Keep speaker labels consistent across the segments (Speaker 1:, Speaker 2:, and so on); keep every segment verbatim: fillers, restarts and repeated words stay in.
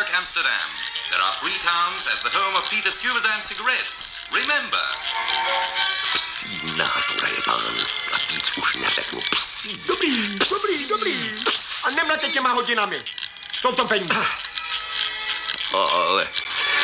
Speaker 1: Luxembourg, Amsterdam. There are three towns as the home of Peter Stuyvesant cigarettes. Remember.
Speaker 2: Psí nátura je pán. A víc už neřeknu. Psí.
Speaker 3: Dobrý,
Speaker 2: psí,
Speaker 3: dobrý, dobrý. A nemlete těma hodinami. Jsou v tom peníze.
Speaker 2: Ale...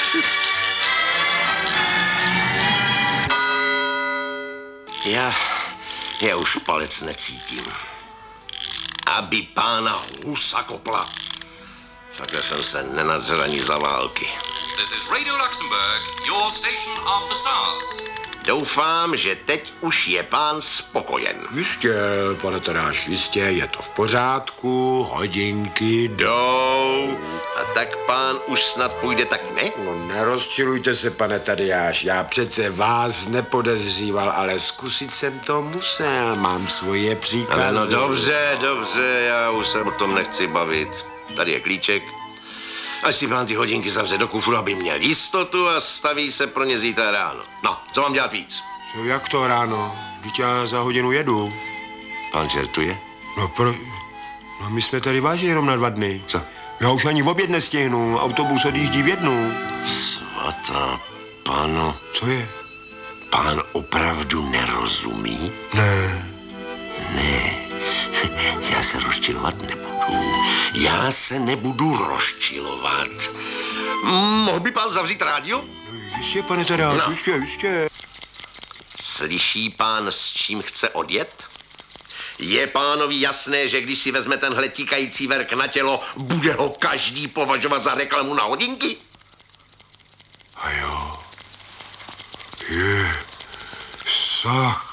Speaker 2: Já... Já už palec necítím. Aby pána husa kopla. Takhle jsem se nenadřel ani za války.
Speaker 1: This is Radio Luxembourg, your station of the stars.
Speaker 2: Doufám, že teď už je pán spokojen.
Speaker 3: Jistě, pane Tadáš, jistě, je to v pořádku, hodinky
Speaker 2: jdou. A tak pán už snad půjde tak, ne?
Speaker 3: No, nerozčilujte se, pane Tadeáš, já přece vás nepodezříval, ale zkusit jsem to musel, mám svoje příkazy.
Speaker 2: Ale no dobře, dobře, já už se o tom nechci bavit. Tady je klíček. Až si pán ty hodinky zavře do kufru, aby měl jistotu a staví se pro ně zítra ráno. No, co mám dělat víc?
Speaker 3: Co, jak to ráno? Vždyť já za hodinu jedu.
Speaker 2: Pán žertuje?
Speaker 3: No, pro... no my jsme tady vážně jenom na dva dny.
Speaker 2: Co?
Speaker 3: Já už ani v oběd nestihnu, autobus odjíždí v jednu.
Speaker 2: Svatá pano.
Speaker 3: Co je?
Speaker 2: Pán opravdu nerozumí?
Speaker 3: Ne.
Speaker 2: Ne, já se rozčilovat nebudu. Já se nebudu rozčilovat. Mohl by pán zavřít rádio?
Speaker 3: Jistě, pane Tadáš,
Speaker 2: No.
Speaker 3: jistě, jistě.
Speaker 2: Slyší pán, s čím chce odjet? Je pánovi jasné, že když si vezme tenhle tíkající verk na tělo, bude ho každý považovat za reklamu na hodinky?
Speaker 3: A jo. Je. Sach.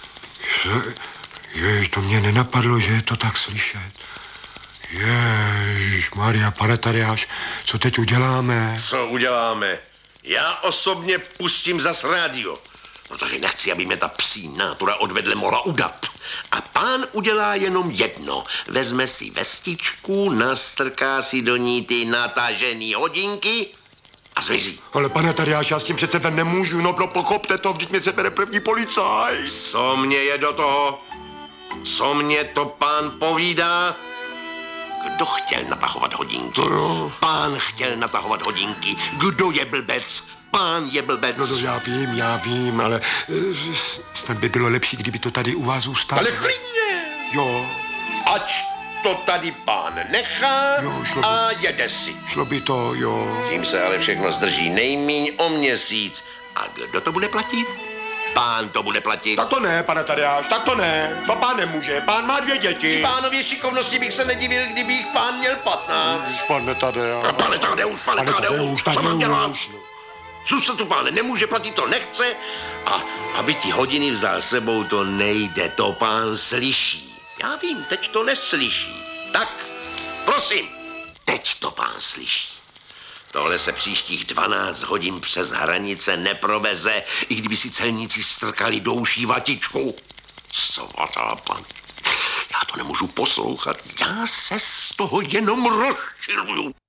Speaker 3: Jej, to mě nenapadlo, že je to tak slyšet. Ježišmarja, pane Tadeáš, co teď uděláme?
Speaker 2: Co uděláme? Já osobně pustím zas rádio, protože nechci, aby mě ta psí nátura odvedle mohla udat. A pán udělá jenom jedno. Vezme si vestičku, nastrká si do ní ty natažený hodinky a zmizí.
Speaker 3: Ale pane Tadeáš, já s tím přece ven nemůžu, no, no pochopte to, vždyť mě se bere první policaj.
Speaker 2: Co mě je do toho? Co mě to pán povídá? Kdo chtěl natahovat hodinky?
Speaker 3: To jo.
Speaker 2: Pán chtěl natahovat hodinky. Kdo je blbec? Pán je blbec.
Speaker 3: No, no já vím, já vím, ale eh, snad by bylo lepší, kdyby to tady u vás zůstalo.
Speaker 2: Ale klidně.
Speaker 3: Jo.
Speaker 2: Ať to tady pán nechá
Speaker 3: Jo, šlo by.
Speaker 2: a jede si.
Speaker 3: Šlo by to, jo.
Speaker 2: Tím se ale všechno zdrží nejmíň o měsíc. A kdo to bude platit? Pán to bude platit.
Speaker 3: Tak to ne, pane Tadeáš, tak to ne. To pán nemůže, pán má dvě děti.
Speaker 2: Při pánově šikovnosti bych se nedivil, kdyby jich pán měl patnáct.
Speaker 3: Pane Tadeáš.
Speaker 2: A pane Tadeuš, pane
Speaker 3: Pane
Speaker 2: Tadeuš,
Speaker 3: Tadeuš,
Speaker 2: co mám dělat?
Speaker 3: Tadeuš.
Speaker 2: Zůstat tu pán nemůže, platit to nechce a aby ti hodiny vzal sebou, to nejde, to pán slyší. Já vím, teď to neslyší. Tak, prosím, teď to pán slyší. Tohle se příštích dvanáct hodin přes hranice neproveze, i kdyby si celníci strkali do uší vatičku. Svatá pan, já to nemůžu poslouchat, já se z toho jenom rozčiluju.